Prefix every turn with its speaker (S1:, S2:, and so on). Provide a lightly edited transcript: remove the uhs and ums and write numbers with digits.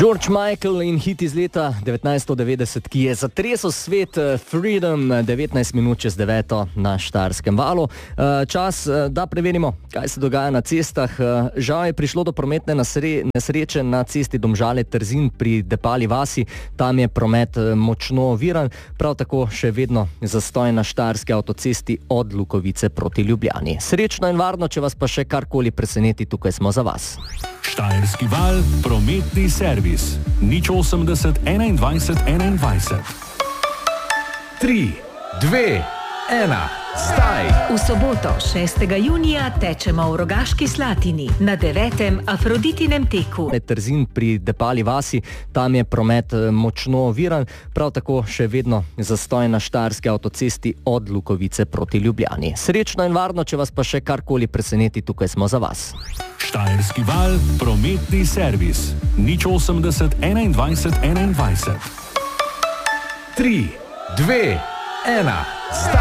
S1: George Michael in hit iz leta 1990, ki je zatresel svet, Freedom, 19 minut čez 9 na Štajerskem valu. Čas, da preverimo, kaj se dogaja na cestah. Žal je prišlo do prometne nesreče na cesti Domžale-Trzin pri Depali vasi. Tam je promet močno oviran, prav tako še vedno zastoj na štajerski avtocesti od Lukovice proti Ljubljani. Srečno in varno, če vas pa še karkoli preseneti, tukaj smo za vas.
S2: Štajerski val, prometni servis. 080 21 21.
S3: 3, 2, 1, zdaj!
S4: V soboto 6. junija tečemo v Rogaški Slatini na 9. Afroditinem teku.
S1: Trzin pri Depali vasi, tam je promet močno oviran, prav tako še vedno zastoj na štajerski avtocesti od Lukovice proti Ljubljani. Srečno in varno, če vas pa še karkoli preseneti, tukaj smo za vas.
S2: Štajerski val, prometni servis. 080 21 21.
S3: 3, 2, 1, zdaj!